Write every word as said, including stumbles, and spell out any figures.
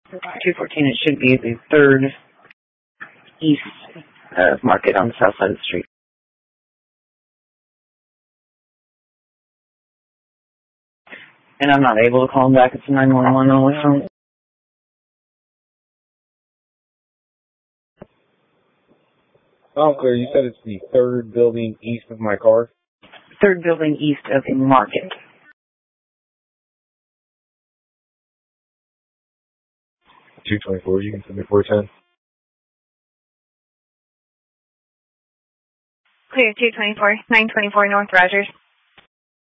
two fourteen, it should be the third east of Market on the south side of the street. And I'm not able to call them back. It's a nine one one only phone. Oh, clear. You said it's the third building east of my car? Third building east of the Market. two twenty-four, you can send me four ten. Clear, two twenty-four, nine twenty-four North Rogers.